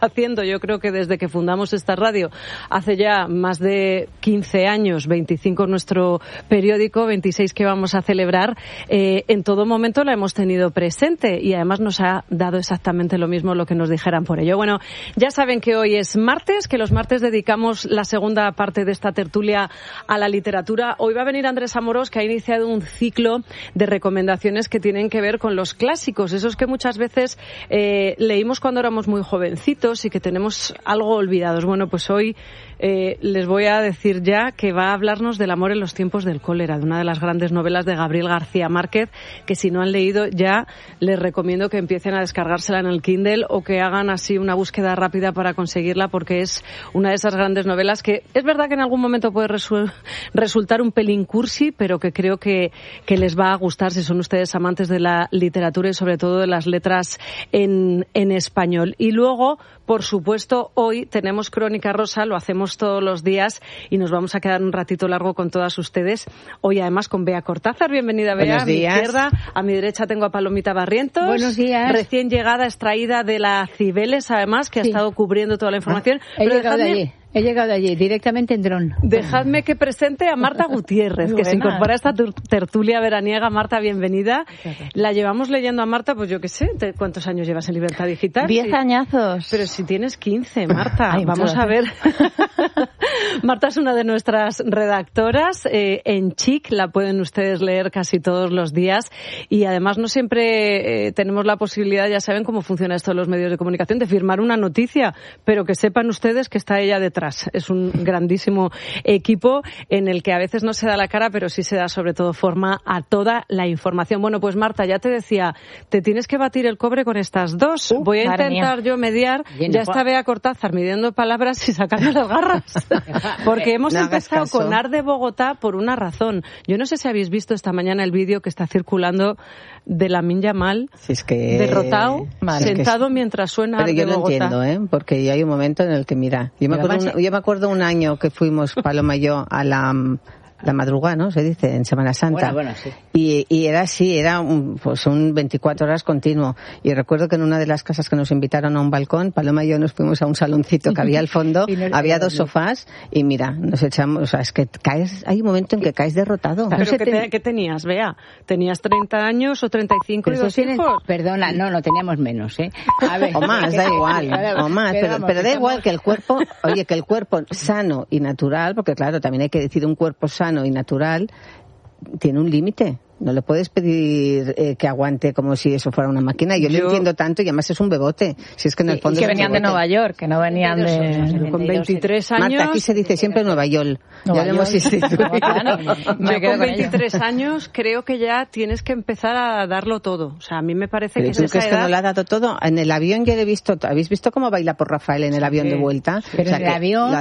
haciendo, yo creo que desde que fundamos esta radio, hace ya más de 15 años, 25 nuestro periódico, 26 que vamos a celebrar, en todo momento la hemos tenido presente y además nos ha dado exactamente lo mismo lo que nos dijeran por ello. Bueno, ya saben que hoy es martes, que los martes dedicamos la segunda parte de esta tertulia a la literatura. Hoy va a venir Andrés Amorós, que ha iniciado un ciclo de recomendaciones que tienen que ver con los clásicos, esos que muchas veces leímos cuando éramos muy jovencitos y que tenemos algo olvidados. Bueno, pues hoy les voy a decir ya que va a hablarnos del amor en los tiempos del cólera, de una de las grandes novelas de Gabriel García Márquez, que si no han leído ya les recomiendo que empiecen a descargársela en el Kindle o que hagan así una búsqueda rápida para conseguirla, porque es una de esas grandes novelas que es verdad que en algún momento puede resultar un pelín cursi, pero que creo que les va a gustar si son ustedes amantes de la literatura y sobre todo de las letras en español. Y luego, por supuesto, hoy tenemos Crónica Rosa, lo hacemos todos los días y nos vamos a quedar un ratito largo con todas ustedes. Hoy además con Bea Cortázar. Bienvenida, Bea. A mi izquierda, a mi derecha tengo a Palomita Barrientos. Buenos días. Recién llegada, extraída de la Cibeles, además, que ha estado cubriendo toda la información. He llegado de allí, directamente en dron. Dejadme que presente a Marta Gutiérrez, que se incorpora a esta tertulia veraniega. Marta, bienvenida. La llevamos leyendo a Marta, pues yo qué sé, ¿cuántos años llevas en Libertad Digital? 10 añazos. Pero si tienes 15, Marta. Vamos a ver. Marta es una de nuestras redactoras en Chic, la pueden ustedes leer casi todos los días y además no siempre tenemos la posibilidad, ya saben cómo funciona esto de los medios de comunicación, de firmar una noticia, pero que sepan ustedes que está ella detrás. Es un grandísimo equipo en el que a veces no se da la cara, pero sí se da sobre todo forma a toda la información. Bueno, pues Marta, ya te decía, te tienes que batir el cobre con estas dos. Voy a intentar yo mediar. Ya está Bea Cortázar midiendo palabras y sacando las garras. Porque hemos empezado con Ar de Bogotá por una razón. Yo no sé si habéis visto esta mañana el vídeo que está circulando de Lamine Yamal, derrotado, sentado mientras suena Ar de Bogotá. Pero yo lo entiendo, porque hay un momento en el que, mira, yo me acuerdo un año que fuimos, Paloma y yo, a la madrugada, ¿no? Se dice, en Semana Santa. Bueno, sí. Y era así, era un 24 horas continuo. Y recuerdo que en una de las casas que nos invitaron a un balcón, Paloma y yo nos fuimos a un saloncito que había al fondo, había 2 sofás, y mira, nos echamos, o sea, es que hay un momento en que caes derrotado. ¿Pero qué tenías, Bea? ¿Tenías 30 años o 35 y 2 hijos? Perdona, no teníamos menos, A ver, o más, da igual, o más, pero da igual que el cuerpo sano y natural, porque claro, también hay que decir un cuerpo sano y natural tiene un límite. No le puedes pedir que aguante como si eso fuera una máquina. Yo lo entiendo tanto y además es un bebote. Si es que en el fondo que venían de Nueva York, que no venían con 23 años. Marta, aquí se dice siempre Nueva York. Ya lo hemos insistido. Yo con 23 años creo que ya tienes que empezar a darlo todo. O sea, a mí me parece que es esa edad. Que no le ha dado todo. En el avión yo le he visto. ¿Habéis visto cómo baila por Rafael en el avión de vuelta? Pero en el avión,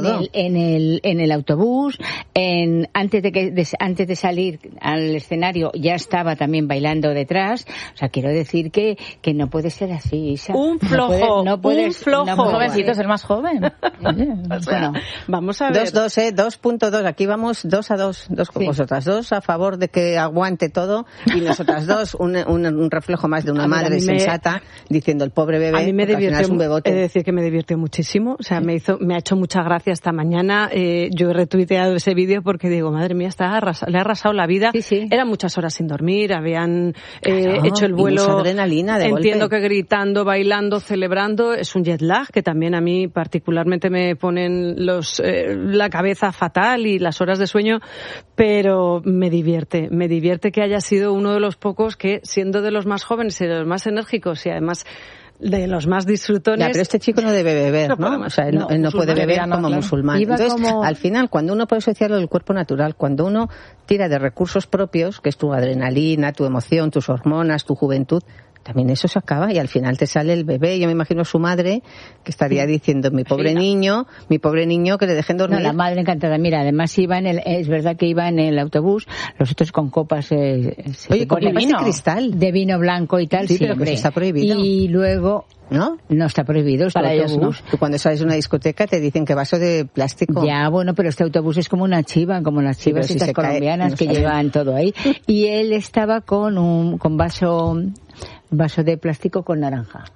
en el autobús, antes de salir al escenario ya estaba también bailando detrás. O sea, quiero decir que no puede ser así, Isa. Un flojo, un flojo. Jovencito es el más joven. Bueno, vamos a ver. 2.2, aquí vamos 2-2 con vosotras 2 a favor de que aguante todo y nosotras 2 un reflejo más de una madre sensata diciendo el pobre bebé. A mí me divirtió, es un bebote. He de decir que me divirtió muchísimo. O sea, me ha hecho mucha gracia esta mañana. Yo he retuiteado ese vídeo porque digo, madre mía, le ha arrasado la vida. Sí. Eran muchas horas sin dormir, habían hecho el vuelo. Y mucha adrenalina de entiendo golpe. Que gritando, bailando, celebrando. Es un jet lag que también a mí particularmente me ponen la cabeza fatal y las horas de sueño, pero me divierte que haya sido uno de los pocos que, siendo de los más jóvenes y de los más enérgicos y además de los más disfrutones. Ya, pero este chico no debe beber, ¿no? O sea, él no puede beber como musulmán. Entonces, al final, cuando uno puede asociarlo del cuerpo natural, cuando uno tira de recursos propios, que es tu adrenalina, tu emoción, tus hormonas, tu juventud, también eso se acaba y al final te sale el bebé. Yo me imagino a su madre que estaría diciendo, mi pobre niño, que le dejen dormir. No, la madre encantada. Mira, además es verdad que iba en el autobús, los otros con copas con copas de cristal. De vino blanco y tal, sí, pero que está prohibido. Y luego... ¿No? No está prohibido este para autobús. Ellos no. Tú cuando sales de una discoteca te dicen que vaso de plástico. Ya, bueno, pero este autobús es como una chiva, como las chivas estas colombianas que llevan todo ahí. Y él estaba con vaso vaso de plástico con naranja.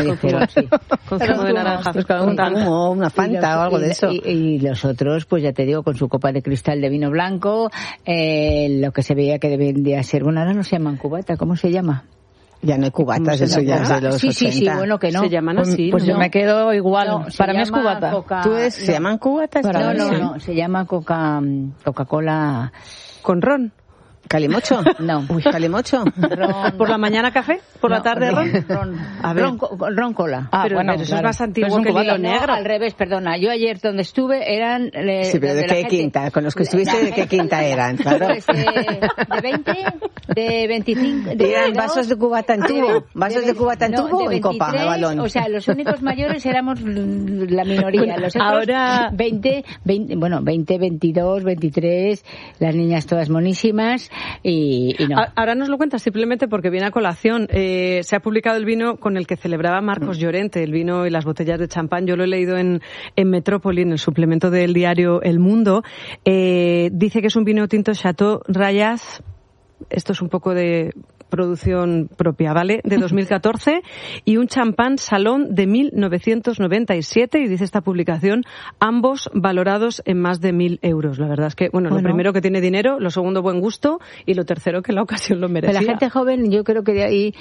Con zumo de naranja. Una Fanta o algo de eso. Y los otros, pues ya te digo, con su copa de cristal de vino blanco, lo que se veía que debía ser, bueno, ahora no se llaman cubata, ¿cómo se llama? Ya no hay cubatas, eso ya es de los 80. Sí, bueno, que no. Se llaman así, pues ¿no? Yo me quedo igual. No, para mí es cubata. ¿Se llaman cubatas? No, se llama Coca-Cola... ¿Con ron? ¿Calimocho? No. Uy, ¿calimocho? ¿Por la mañana café? ¿Por la tarde ron? A ver. Ron cola. Pero eso es más antiguo que el hilo negro. Al revés, perdona. Yo ayer donde estuve eran... sí, pero ¿de qué quinta? Con los que estuviste, ¿de qué quinta eran? Claro. Pues de 20, de 25... ¿Eran vasos de cubata en tubo? ¿Vasos de cubata en tubo o en copa, de balón? O sea, los únicos mayores éramos la minoría. Los otros, ahora 20, 22, 23, las niñas todas monísimas y no. Ahora nos lo cuentas simplemente porque viene a colación. Se ha publicado el vino con el que celebraba Marcos Llorente, el vino y las botellas de champán. Yo lo he leído en Metrópoli, en el suplemento del diario El Mundo. Dice que es un vino tinto Chateau Rayas. Esto es un poco de producción propia, ¿vale? De 2014 y un champán Salón de 1997 y dice esta publicación, ambos valorados en más de 1.000 euros. La verdad es que, bueno, lo primero que tiene dinero, lo segundo buen gusto y lo tercero que la ocasión lo merecía. Pero la gente joven, yo creo que de ahí,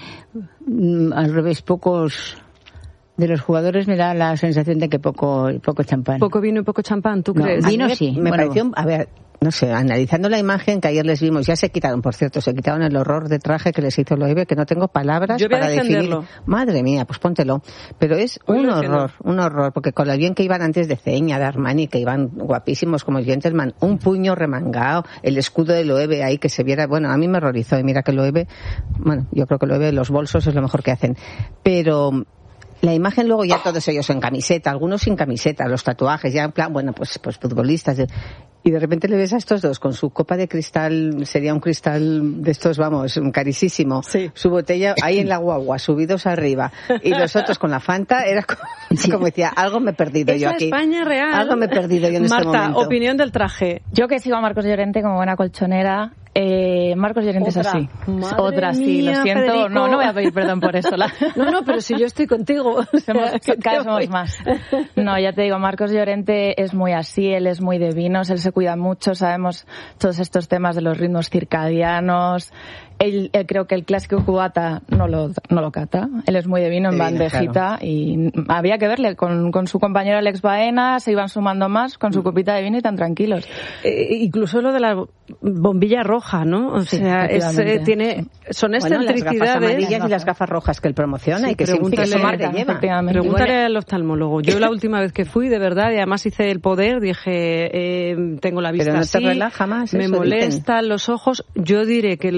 al revés, pocos de los jugadores me da la sensación de que poco champán. Poco vino y poco champán, ¿tú crees? Vino sí. Me pareció, a ver, no sé, analizando la imagen que ayer les vimos, ya se quitaron, por cierto, se quitaron el horror de traje que les hizo Loewe, que no tengo palabras para definir. Madre mía, pues póntelo. Pero es un horror, porque con lo bien que iban antes de Ceña, de Armani, que iban guapísimos como gentleman, un puño remangado, el escudo de Loewe ahí que se viera, bueno, a mí me horrorizó, y mira que Loewe, bueno, yo creo que Loewe, los bolsos es lo mejor que hacen. Pero la imagen luego ya todos ellos en camiseta, algunos sin camiseta, los tatuajes, ya en plan, bueno, pues futbolistas. Y de repente le ves a estos dos con su copa de cristal, sería un cristal de estos, vamos, carísimo. Sí. Su botella ahí en la guagua, subidos arriba. Y los otros con la Fanta, era como decía, algo me he perdido yo aquí. España real. Algo me he perdido yo en este momento. Marta, opinión del traje. Yo que sigo a Marcos Llorente como buena colchonera, Marcos Llorente es así. Otra, sí, lo siento. Federico. No voy a pedir perdón por eso. No, pero si yo estoy contigo. Cada vez somos más. No, ya te digo, Marcos Llorente es muy así, él es muy de vinos, él se cuida mucho, sabemos todos estos temas de los ritmos circadianos. Él creo que el clásico cubata no lo cata. Él es muy de vino en bandejita, claro. Y había que verle con su compañero Alex Baena, se iban sumando más con su copita de vino y tan tranquilos. Incluso lo de la bombilla roja, ¿no? O sea, son excentricidades. Las gafas amarillas y las gafas rojas que él promociona y que pregúntale al oftalmólogo. Yo la última vez que fui, de verdad, y además hice el poder, dije, tengo la vista así, pero no te relaja más, me molestan los ojos. Yo diré que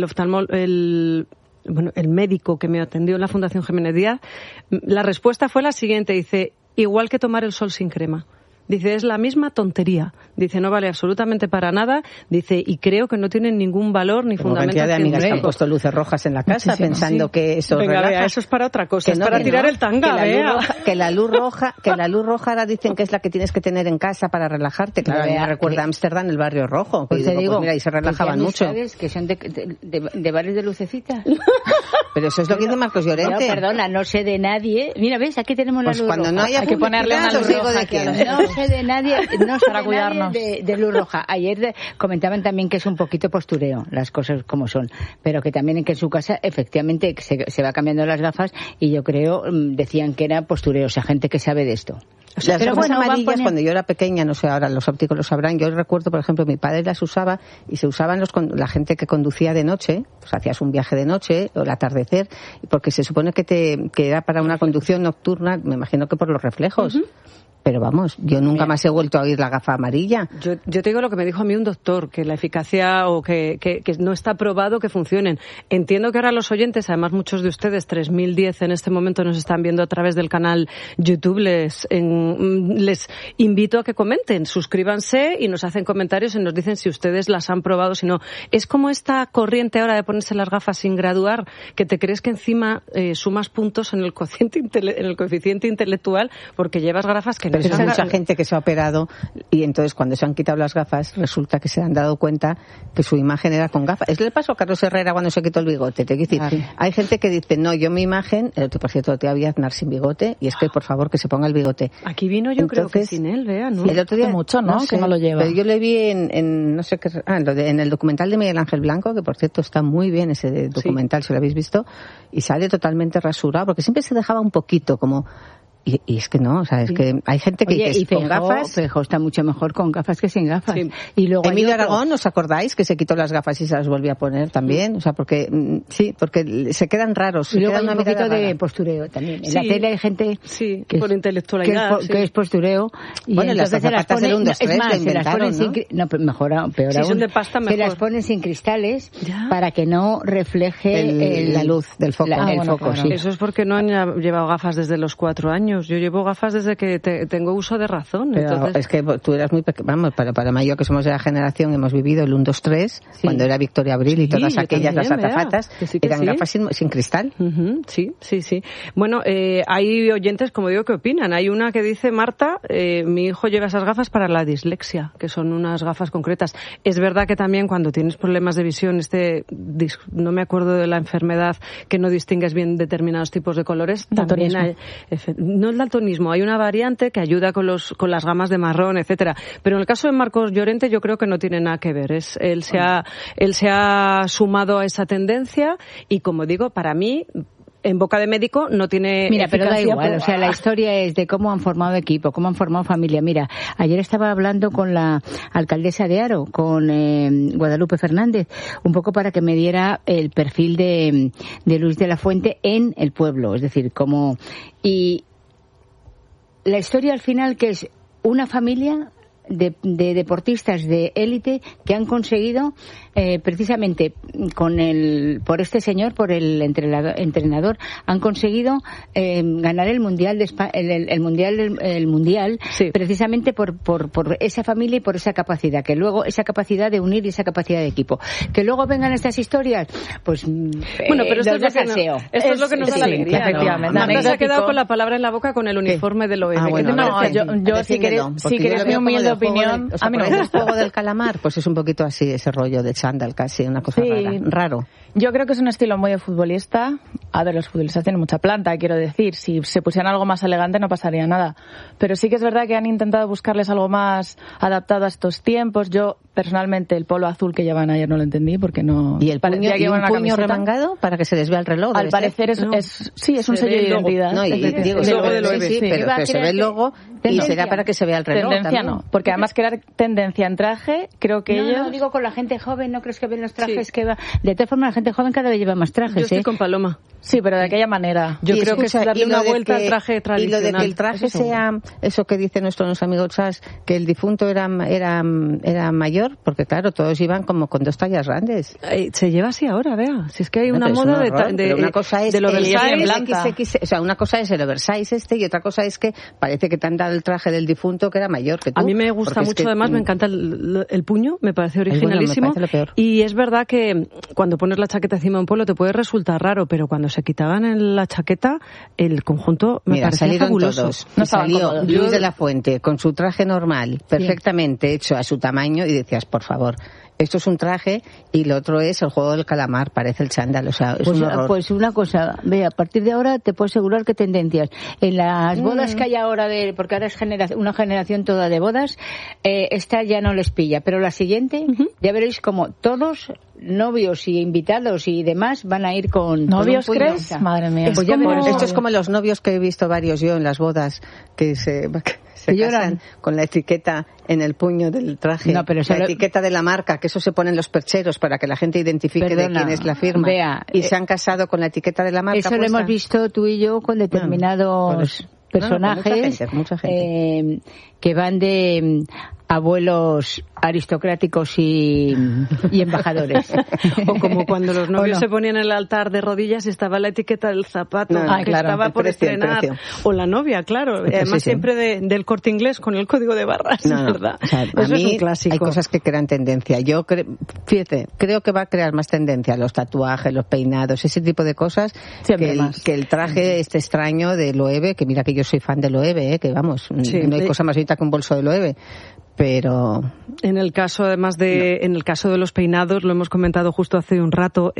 el médico que me atendió en la Fundación Jiménez Díaz, la respuesta fue la siguiente, dice, igual que tomar el sol sin crema. Dice, es la misma tontería. Dice, no vale absolutamente para nada. Dice, y creo que no tienen ningún valor ni fundamento científico. Cantidad de amigas que han puesto luces rojas en la casa pensando que eso relaja. Vea, eso es para otra cosa, es para tirar el tanga, que la luz roja ahora dicen que es la que tienes que tener en casa para relajarte. Claro, me recuerda a Ámsterdam, el barrio rojo. Pues te digo, mira, y se relajaban mucho. ¿Sabes que son de bares de lucecitas? Pero eso es lo que dice Marcos Llorente. No, perdona, no sé de nadie. Mira, ¿ves? Aquí tenemos la luz roja. Cuando no haya que ponerle una luz roja. No sé de nadie, de luz roja. Ayer comentaban también que es un poquito postureo, las cosas como son, pero que también que en su casa efectivamente se va cambiando las gafas y yo creo, decían que era postureo, o sea, gente que sabe de esto. O sea, las gafas amarillas, cuando yo era pequeña, no sé, ahora los ópticos lo sabrán, yo recuerdo, por ejemplo, mi padre las usaba y se usaban la gente que conducía de noche, pues hacías un viaje de noche o el atardecer, porque se supone que era para una conducción nocturna, me imagino que por los reflejos. Uh-huh. Pero vamos, yo nunca más he vuelto a oír la gafa amarilla. Yo te digo lo que me dijo a mí un doctor, que la eficacia o que no está probado que funcionen. Entiendo que ahora los oyentes, además muchos de ustedes, 3010 en este momento nos están viendo a través del canal YouTube, les invito a que comenten, suscríbanse y nos hacen comentarios y nos dicen si ustedes las han probado, si no. Es como esta corriente ahora de ponerse las gafas sin graduar, que te crees que encima sumas puntos en el coeficiente intelectual porque llevas gafas que no Pero es mucha gente que se ha operado y entonces cuando se han quitado las gafas resulta que se han dado cuenta que su imagen era con gafas. Es el paso a Carlos Herrera cuando se quitó el bigote. Te quiero decir, hay gente que dice, no, yo mi imagen, por cierto te voy a Aznar sin bigote y es que por favor que se ponga el bigote. Aquí vino yo creo que sin él, vea, ¿no? El otro día mucho, ¿no? sé, que no lo lleva. Pero yo le vi en no sé qué, en el documental de Miguel Ángel Blanco, que por cierto está muy bien ese documental, si lo habéis visto, y sale totalmente rasurado, porque siempre se dejaba un poquito como... Y es que no, o sea, es que hay gente que dice con gafas... Feijóo está mucho mejor con gafas que sin gafas. Sí. Y luego Emilio Aragón, ¿os acordáis? Que se quitó las gafas y se las volvió a poner también. O sea, porque se quedan raros. Y luego hay un poquito de postureo también. En la tele hay gente que por intelectualidad, que es postureo. Y bueno, las zapatas del 1, 2, 3 lo inventaron, ¿no? Peor aún. Son de pasta mejor. Se las ponen sin cristales para que no refleje la luz del foco. El foco, sí. Eso es porque no han llevado gafas desde los 4 años. Yo llevo gafas desde que tengo uso de razón. Pero entonces... es que tú eras muy pequeña. Vamos, para Mayo, que somos de la generación, hemos vivido el 1, 2, 3, cuando era Victoria Abril y todas aquellas, las azafatas, eran gafas sin cristal. Sí. Bueno, hay oyentes, como digo, que opinan. Hay una que dice, Marta, mi hijo lleva esas gafas para la dislexia, que son unas gafas concretas. Es verdad que también cuando tienes problemas de visión, no me acuerdo de la enfermedad, que no distingues bien determinados tipos de colores, también hay... No el daltonismo, hay una variante que ayuda con las gamas de marrón, etcétera. Pero en el caso de Marcos Llorente yo creo que no tiene nada que ver. Él se ha sumado a esa tendencia y, como digo, para mí, en boca de médico no tiene... Mira, pero da igual, o sea, la historia es de cómo han formado equipo, cómo han formado familia. Mira, ayer estaba hablando con la alcaldesa de Haro, con Guadalupe Fernández, un poco para que me diera el perfil de Luis de la Fuente en el pueblo, es decir, cómo... Y la historia al final, que es una familia de deportistas de élite que han conseguido precisamente por este señor, por el entrenador, han conseguido ganar el mundial el mundial precisamente por esa familia y por esa capacidad, que luego esa capacidad de unir y esa capacidad de equipo, que luego vengan estas historias, pues bueno, pero esto es lo que nos da la alegría, efectivamente. Marta se ha quedado con la palabra en la boca con el uniforme del OM. Yo si queréis mi humilde opinión, a mí no me gusta el juego del calamar, pues es un poquito así, ese rollo de chándal casi, una cosa raro. Yo creo que es un estilo muy de futbolista. A ver, los futbolistas tienen mucha planta, quiero decir, si se pusieran algo más elegante no pasaría nada, pero sí que es verdad que han intentado buscarles algo más adaptado a estos tiempos. Yo personalmente el polo azul que llevan ayer no lo entendí porque no... ¿Y el puño, y un puño remangado para que se les vea el reloj? Al parecer es un sello de identidad. No, y digo, pero se ve el logo y será para que se vea el reloj. Tendencia no, porque además crear tendencia en traje, creo que ellos... No, digo con la gente joven, ¿no crees que ven los trajes que va? De todas formas, la gente joven cada vez lleva más trajes. Yo estoy con Paloma. Sí, pero de aquella manera. Yo creo que es darle una vuelta al traje tradicional. Y lo de que el traje sea eso que dice nuestro amigo Chas, que el difunto era mayor, porque claro, todos iban como con 2 tallas grandes. Se lleva así ahora, vea. Si es que hay una moda de una cosa es del oversize, o sea, una cosa es el oversize y otra cosa es que parece que te han dado el traje del difunto que era mayor que tú. A mí me gusta mucho, además me encanta el puño, me parece originalísimo. Me parece lo peor. Y es verdad que cuando pones la chaqueta encima de un pueblo te puede resultar raro, pero cuando se quitaban en la chaqueta, el conjunto me parecía fabuloso. Todos. No salió Luis de la Fuente con su traje normal, perfectamente hecho a su tamaño, y decías, por favor, esto es un traje y lo otro es el juego del calamar, parece el chándal, o sea, es un horror. Pues una cosa, ve, a partir de ahora te puedo asegurar que tendencias. En las bodas que hay ahora, porque ahora es una generación toda de bodas, esta ya no les pilla, pero la siguiente, ya veréis como todos novios y invitados y demás van a ir con... ¿Novios crees? Madre mía. Pues esto es como los novios que he visto varios yo en las bodas, que se casan con la etiqueta en el puño del traje, la etiqueta de la marca, que eso se pone en los percheros para que la gente identifique de quién es la firma. Y se han casado con la etiqueta de la marca. Eso lo hemos visto tú y yo con determinados personajes mucha gente. Que van de abuelos aristocráticos y embajadores. O como cuando los novios se ponían en el altar de rodillas y estaba la etiqueta del zapato que estaba por estrenar. O la novia, claro. Además siempre del Corte Inglés con el código de barras, ¿verdad? O sea, eso es un clásico. Hay cosas que crean tendencia. Yo creo que va a crear más tendencia los tatuajes, los peinados, ese tipo de cosas que el traje este extraño de Loewe, que mira que yo soy fan de Loewe, que vamos, no hay cosa más bonita que un bolso de Loewe. Pero en el caso en el caso de los peinados, lo hemos comentado justo hace un rato,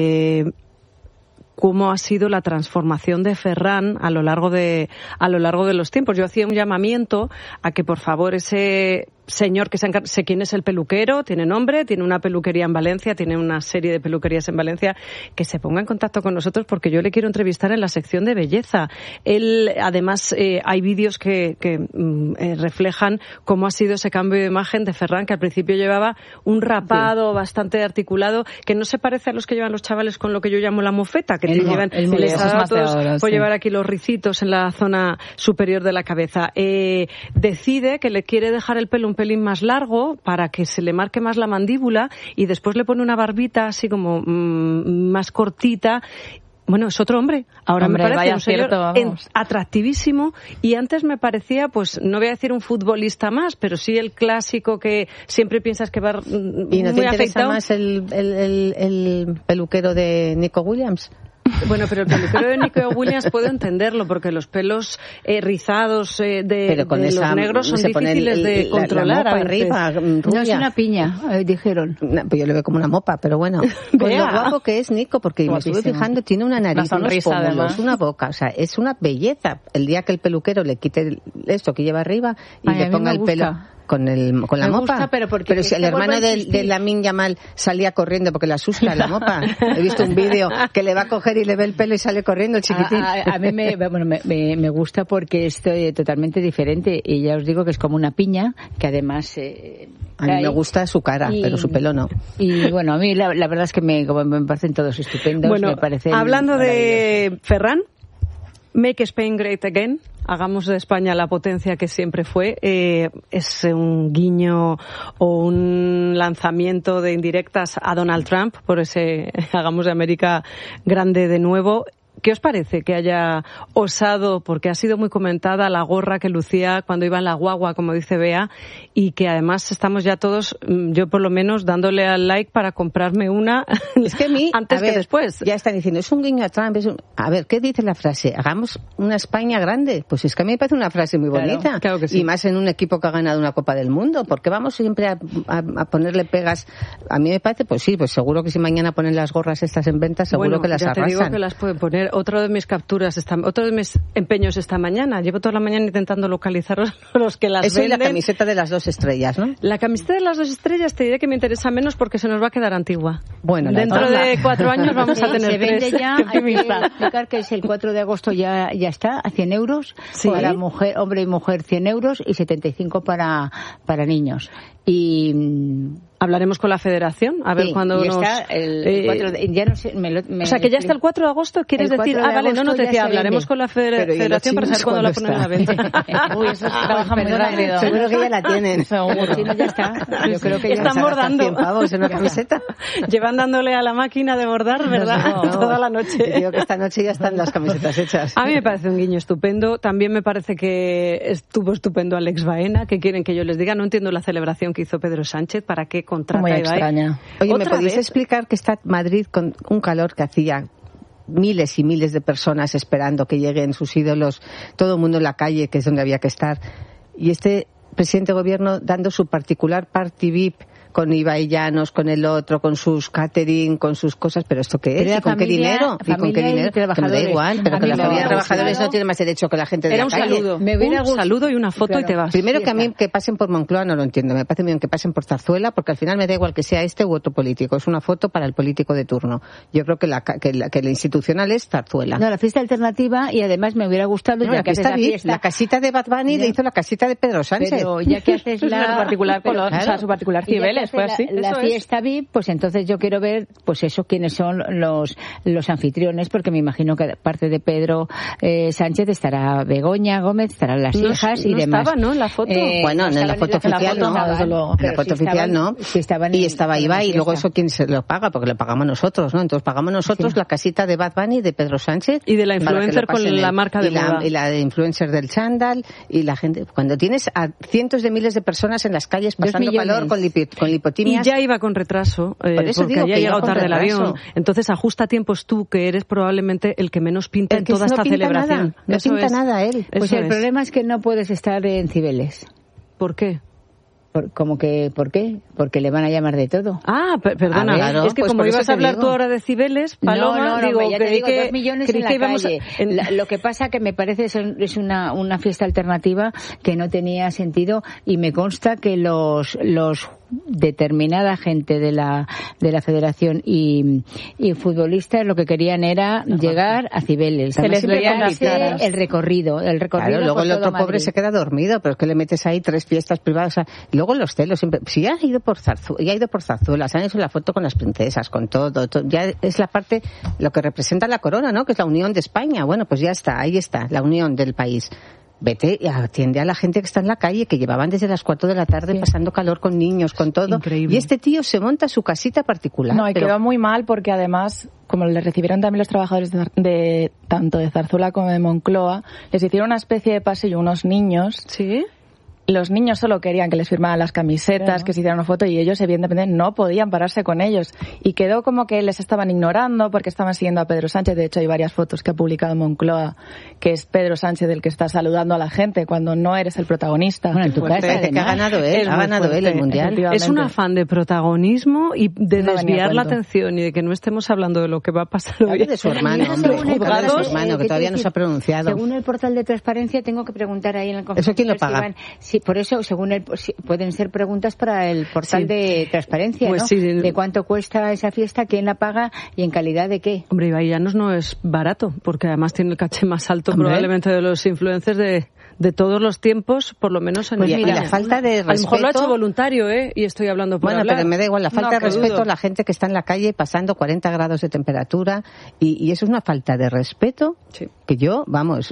cómo ha sido la transformación de Ferran a lo largo de los tiempos. Yo hacía un llamamiento a que por favor ese señor que sé quién es el peluquero, tiene nombre, tiene una peluquería en Valencia, tiene una serie de peluquerías en Valencia, que se ponga en contacto con nosotros porque yo le quiero entrevistar en la sección de belleza. Él, además, hay vídeos que reflejan cómo ha sido ese cambio de imagen de Ferran, que al principio llevaba un rapado bastante articulado, que no se parece a los que llevan los chavales con lo que yo llamo la mofeta, que les ha dado a todos por llevar aquí los ricitos en la zona superior de la cabeza. Decide que le quiere dejar el pelo un pelín más largo para que se le marque más la mandíbula y después le pone una barbita así como más cortita. Bueno, es otro hombre. Ahora me parece un señor atractivísimo y antes me parecía, pues no voy a decir un futbolista más, pero sí el clásico que siempre piensas que va ¿Y no te interesa más el peluquero de Nico Williams? Bueno, pero el peluquero de Nico Williams puedo entenderlo, porque los pelos rizados de los negros son difíciles de controlar. La mopa arriba, no es una piña, dijeron. Pues yo le veo como una mopa, pero bueno. Con lo guapo que es Nico, porque me estuve fijando, tiene una nariz, unos pómulos, una boca, o sea, es una belleza. El día que el peluquero le quite esto que lleva arriba y le ponga el pelo con la mopa. Gusta, pero si el hermano de Lamine Yamal salía corriendo porque le asusta la mopa. He visto un vídeo que le va a coger y le ve el pelo y sale corriendo el chiquitín. A mí me gusta porque estoy totalmente diferente y ya os digo que es como una piña que además a mí me gusta su cara, pero su pelo no. Y bueno, a mí la verdad es que me parecen todos estupendos. Bueno, me parecen hablando de Ferran, Make Spain Great Again, hagamos de España la potencia que siempre fue, es un guiño o un lanzamiento de indirectas a Donald Trump por ese hagamos de América grande de nuevo. ¿Qué os parece que haya osado, porque ha sido muy comentada, la gorra que lucía cuando iba en la guagua, como dice Bea, y que además estamos ya todos, yo por lo menos, dándole al like para comprarme una es que a mí, antes que después? Ya están diciendo, es un guiño a Trump. A ver, ¿qué dice la frase? ¿Hagamos una España grande? Pues es que a mí me parece una frase muy bonita. Claro que sí. Y más en un equipo que ha ganado una Copa del Mundo. ¿Por qué vamos siempre a ponerle pegas? A mí me parece, pues sí, pues seguro que si mañana ponen las gorras estas en venta, seguro que las arrasan. Te digo que las pueden poner. Otro de mis capturas, otro de mis empeños esta mañana. Llevo toda la mañana intentando localizar los que las venden. Eso es la camiseta de las 2 estrellas, ¿no? La camiseta de las 2 estrellas te diré que me interesa menos porque se nos va a quedar antigua. Bueno, dentro de 4 años vamos a tener 3. Se vende ya, hay que explicar que es el 4 de agosto ya está, a 100 euros. ¿Sí? Para hombre y mujer 100 euros y 75 para niños. Y hablaremos con la Federación a ver cuándo nos... Está el 4 de, ya no sé, o sea, que ya está el 4 de agosto, ¿quieres decir? Vale, no te decía, hablaremos con la Federación para saber cuándo la ponen a la venta. Uy, eso trabaja muy rápido. Seguro que ya la tienen. Seguro. Ya está. Yo creo que están bordando. 100 pavos en una camiseta. Llevan dándole a la máquina de bordar, ¿verdad? No. Toda la noche. Digo que esta noche ya están las camisetas hechas. A mí me parece un guiño estupendo. También me parece que estuvo estupendo Alex Baena. ¿Qué quieren que yo les diga? No entiendo la celebración que hizo Pedro Sánchez. ¿Para qué contrata a Ibai? Oye, ¿me podéis explicar que está Madrid con un calor que hacía miles y miles de personas esperando que lleguen sus ídolos, todo el mundo en la calle, que es donde había que estar, y este presidente de gobierno dando su particular party VIP con Ibai Llanos, con el otro, con sus catering, con sus cosas, pero ¿esto qué es? ¿Y con qué dinero? ¿Y con qué dinero? Me da igual, pero que la familia de trabajadores no tiene más derecho que la gente de la calle. Era un saludo y una foto y te vas. Primero que a mí que pasen por Moncloa no lo entiendo, me parece bien que pasen por Zarzuela, porque al final me da igual que sea este u otro político, es una foto para el político de turno. Yo creo que la institucional es Zarzuela. No, la fiesta alternativa, y además me hubiera gustado, ya que haces la fiesta... La casita de Bad Bunny le hizo la casita de Pedro Sánchez. Pero ya que haces su particular color, o sea, su particular Cibeles. Cibeles, fue así. La fiesta VIP, pues entonces yo quiero ver, pues eso, quiénes son los anfitriones, porque me imagino que aparte de Pedro Sánchez estará Begoña Gómez, estarán las hijas y demás. Estaba, ¿no? En la foto. Bueno, en la foto oficial no. En la foto oficial no. Y estaba Ibai, y luego eso quién se lo paga, porque lo pagamos nosotros, ¿no? Entonces pagamos nosotros la casita de Bad Bunny, de Pedro Sánchez. Y de la influencer con la marca de moda. Y la de influencer del chándal, y la gente. Cuando tienes a cientos de miles de personas en las calles pasando calor con lipotimias. Y ya iba con retraso, porque ya ha llegado tarde el avión. Entonces ajusta tiempos tú, que eres probablemente el que menos pinta en toda esta celebración. No pinta nada él. Pues el problema es que no puedes estar en Cibeles. ¿Por qué? ¿Cómo que por qué? Porque le van a llamar de todo. Ah, perdona, claro, es que pues como ibas a hablar tú ahora de Cibeles, Paloma, no, ya te digo, 2 millones en la calle. Lo que pasa que me parece es una fiesta alternativa que no tenía sentido, y me consta que los determinada gente de la Federación y futbolistas lo que querían era llegar a Cibeles. Se les veía el recorrido. Claro, luego el otro pobre se queda dormido, pero es que le metes ahí 3 fiestas privadas. Luego los celos siempre. Si ha ido por Zarzuela, se han hecho la foto con las princesas, con todo. Ya es la parte, lo que representa la corona, ¿no? Que es la unión de España. Bueno, pues ya está, ahí está, la unión del país. Vete y atiende a la gente que está en la calle, que llevaban desde las 4 de la tarde pasando calor con niños, con todo. Increíble. Y este tío se monta su casita particular. No, y quedó muy mal porque además, como le recibieron también los trabajadores de tanto de Zarzuela como de Moncloa, les hicieron una especie de pasillo unos niños. ¿Sí? Los niños solo querían que les firmaran las camisetas, que se hicieran una foto, y ellos evidentemente no podían pararse con ellos. Y quedó como que les estaban ignorando porque estaban siguiendo a Pedro Sánchez. De hecho, hay varias fotos que ha publicado Moncloa, que es Pedro Sánchez el que está saludando a la gente cuando no eres el protagonista. Bueno, en tu casa, que ha ganado él el Mundial. Es un afán de protagonismo y de desviar la atención y de que no estemos hablando de lo que va a pasar hoy. Hable de su hermano, que todavía no se ha pronunciado. Según el portal de transparencia, tengo que preguntar ahí en el ¿Eso quién lo paga? Sí, por eso, pueden ser preguntas para el portal de transparencia, pues ¿no? Sí. De cuánto cuesta esa fiesta, quién la paga y en calidad de qué. Hombre, Ibai Llanos no es barato, porque además tiene el caché más alto probablemente de los influencers de todos los tiempos, por lo menos en España. Y la falta de respeto... A lo mejor lo ha hecho voluntario, y estoy hablando por hablar. Pero me da igual, la falta de respeto a la gente que está en la calle pasando 40 grados de temperatura, y eso es una falta de respeto que yo,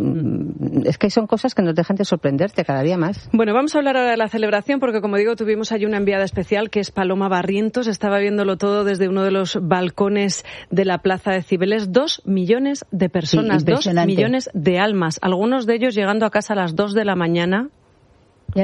es que son cosas que nos dejan de sorprenderte cada día más. Bueno, vamos a hablar ahora de la celebración, porque como digo, tuvimos allí una enviada especial que es Paloma Barrientos, estaba viéndolo todo desde uno de los balcones de la Plaza de Cibeles. 2 millones de personas, 2 millones de almas, algunos de ellos llegando a casa a las 2 de la mañana. Y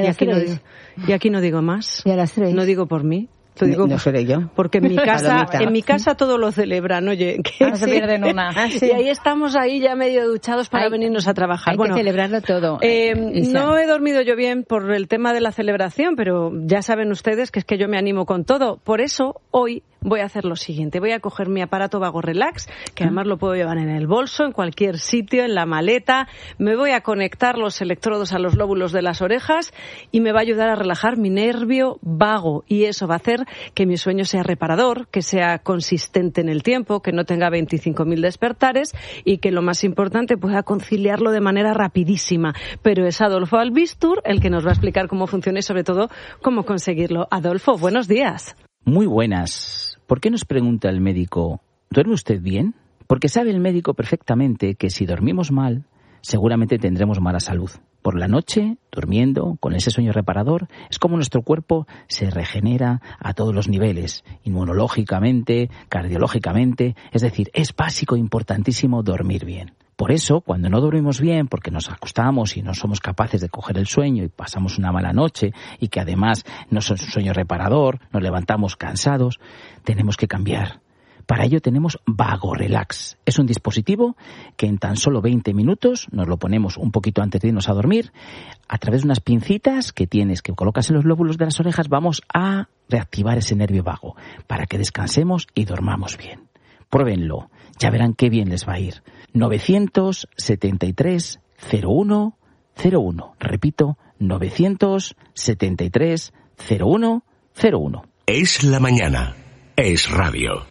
aquí no digo más. Y a las 3. No digo por mí. No seré yo. Porque en mi casa todo lo celebran, oye. No se pierden una. Y ahí estamos ya medio duchados para venirnos a trabajar. Hay que celebrarlo todo. No he dormido yo bien por el tema de la celebración, pero ya saben ustedes que es que yo me animo con todo. Por eso hoy voy a hacer lo siguiente. Voy a coger mi aparato Vago Relax, que además lo puedo llevar en el bolso, en cualquier sitio, en la maleta. Me voy a conectar los electrodos a los lóbulos de las orejas y me va a ayudar a relajar mi nervio vago. Y eso va a hacer que mi sueño sea reparador, que sea consistente en el tiempo, que no tenga 25.000 despertares y que, lo más importante, pueda conciliarlo de manera rapidísima. Pero es Adolfo Albistur el que nos va a explicar cómo funciona y, sobre todo, cómo conseguirlo. Adolfo, buenos días. Muy buenas. ¿Por qué nos pregunta el médico, ¿duerme usted bien? Porque sabe el médico perfectamente que si dormimos mal, seguramente tendremos mala salud. Por la noche, durmiendo, con ese sueño reparador, es como nuestro cuerpo se regenera a todos los niveles, inmunológicamente, cardiológicamente, es decir, es básico, importantísimo dormir bien. Por eso, cuando no dormimos bien, porque nos acostamos y no somos capaces de coger el sueño y pasamos una mala noche y que además no es un sueño reparador, nos levantamos cansados, tenemos que cambiar. Para ello tenemos Vago Relax. Es un dispositivo que en tan solo 20 minutos nos lo ponemos un poquito antes de irnos a dormir. A través de unas pincitas que colocas en los lóbulos de las orejas, vamos a reactivar ese nervio vago para que descansemos y dormamos bien. Pruébenlo, ya verán qué bien les va a ir. 973 01 01. Repito, 973 01 01. Es la mañana. Es radio.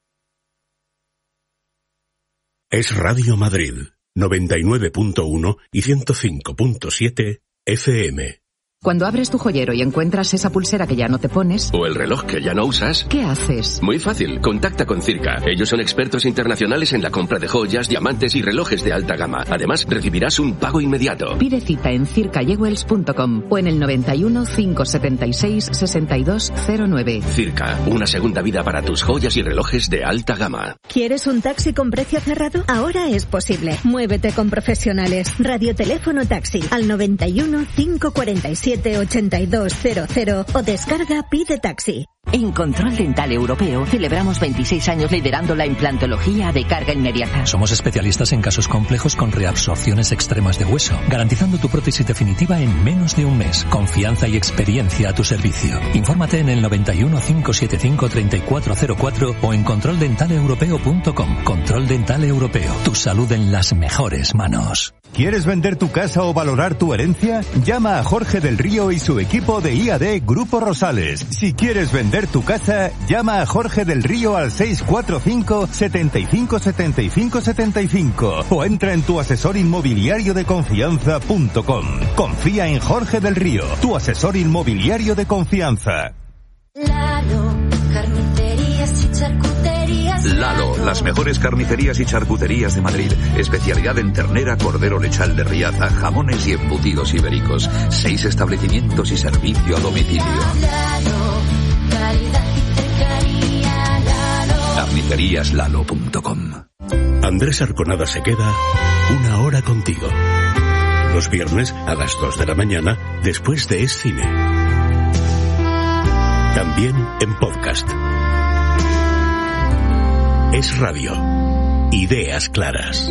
Es Radio Madrid, 99.1 y 105.7 FM. Cuando abres tu joyero y encuentras esa pulsera que ya no te pones... o el reloj que ya no usas... ¿qué haces? Muy fácil, contacta con Circa. Ellos son expertos internacionales en la compra de joyas, diamantes y relojes de alta gama. Además, recibirás un pago inmediato. Pide cita en circajewels.com o en el 91 576 6209. Circa, una segunda vida para tus joyas y relojes de alta gama. ¿Quieres un taxi con precio cerrado? Ahora es posible. Muévete con profesionales. Radioteléfono taxi al 91 547 8200 o descarga Pide Taxi. En Control Dental Europeo celebramos 26 años liderando la implantología de carga inmediata. Somos especialistas en casos complejos con reabsorciones extremas de hueso, garantizando tu prótesis definitiva en menos de un mes. Confianza y experiencia a tu servicio. Infórmate en el 91 575 3404 o en controldentaleeuropeo.com. Control Dental Europeo. Tu salud en las mejores manos. ¿Quieres vender tu casa o valorar tu herencia? Llama a Jorge del Río y su equipo de IAD Grupo Rosales. Si quieres vender tu casa, llama a Jorge del Río al 645 75 75 75 o entra en tuasesorinmobiliariodeconfianza.com. Confía en Jorge del Río, tu asesor inmobiliario de confianza. Lalo, carnicerías y charcuterías. Lalo, las mejores carnicerías y charcuterías de Madrid. Especialidad en ternera, cordero lechal de Riaza, jamones y embutidos ibéricos. 6 establecimientos y servicio a domicilio. Lalo, calidad y cercanía. Lalo. Carniceríaslalo.com. Andrés Arconada se queda 1 hora contigo. Los viernes a las 2 de la mañana, después de Es Cine. También en podcast. Es Radio. Ideas claras.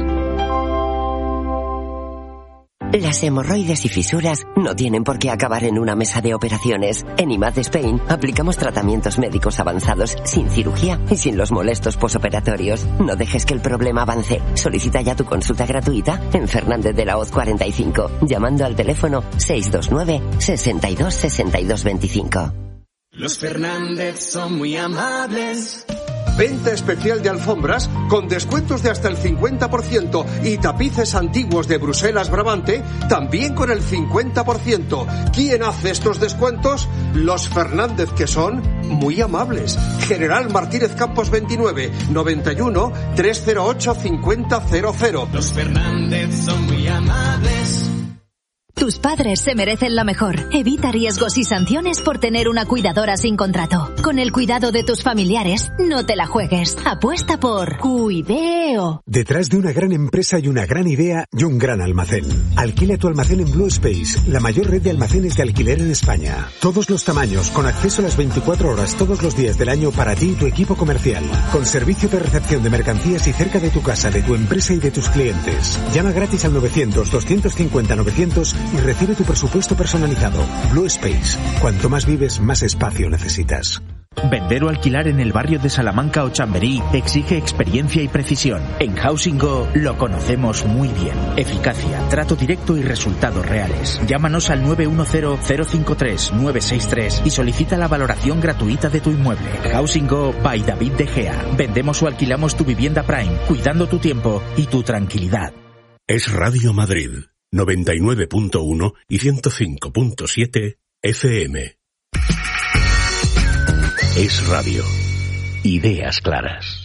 Las hemorroides y fisuras no tienen por qué acabar en una mesa de operaciones. En IMAD Spain aplicamos tratamientos médicos avanzados sin cirugía y sin los molestos posoperatorios. No dejes que el problema avance. Solicita ya tu consulta gratuita en Fernández de la Hoz 45, llamando al teléfono 629 62 62 25. Los Fernández son muy amables. Venta especial de alfombras con descuentos de hasta el 50% y tapices antiguos de Bruselas Brabante también con el 50%. ¿Quién hace estos descuentos? Los Fernández, que son muy amables. General Martínez Campos 29, 91 308 5000. Los Fernández son muy amables. Tus padres se merecen lo mejor. Evita riesgos y sanciones por tener una cuidadora sin contrato. Con el cuidado de tus familiares, no te la juegues. Apuesta por Cuideo. Detrás de una gran empresa hay una gran idea y un gran almacén. Alquila tu almacén en Blue Space, la mayor red de almacenes de alquiler en España. Todos los tamaños, con acceso a las 24 horas todos los días del año para ti y tu equipo comercial. Con servicio de recepción de mercancías y cerca de tu casa, de tu empresa y de tus clientes. Llama gratis al 900-250-900 y recibe tu presupuesto personalizado. Blue Space. Cuanto más vives, más espacio necesitas. Vender o alquilar en el barrio de Salamanca o Chamberí exige experiencia y precisión. En Housing Go lo conocemos muy bien. Eficacia, trato directo y resultados reales. Llámanos al 910-053-963 y solicita la valoración gratuita de tu inmueble. Housing Go by David De Gea. Vendemos o alquilamos tu vivienda Prime, cuidando tu tiempo y tu tranquilidad. Es Radio Madrid, 99.1 y 105.7 FM. Es Radio. Ideas claras.